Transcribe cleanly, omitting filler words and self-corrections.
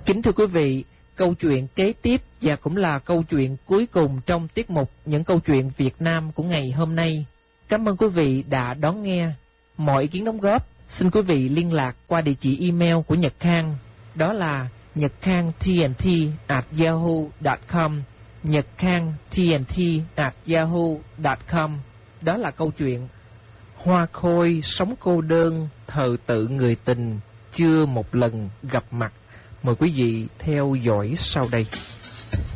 Kính thưa quý vị, câu chuyện kế tiếp và cũng là câu chuyện cuối cùng trong tiết mục Những câu chuyện Việt Nam của ngày hôm nay. Cảm ơn quý vị đã đón nghe. Mọi ý kiến đóng góp, xin quý vị liên lạc qua địa chỉ email của Nhật Khang. Đó là nhậtkhangtnt@yahoo.com, nhậtkhangtnt@yahoo.com. Đó là câu chuyện Hoa khôi sống cô đơn, thờ tự người tình, chưa một lần gặp mặt. Mời quý vị theo dõi sau đây.